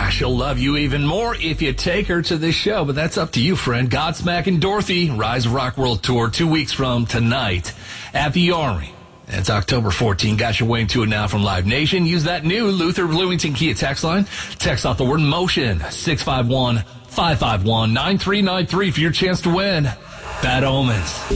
She'll love you even more if you take her to this show, but that's up to you, friend. Godsmack and Dorothy, Rise of Rock World Tour, 2 weeks from tonight at the Armory. It's October 14. Got your way into it now from Live Nation. Use that new Luther Bloomington Kia text line. Text off the word motion, 651-551-9393 for your chance to win. Bad Omens.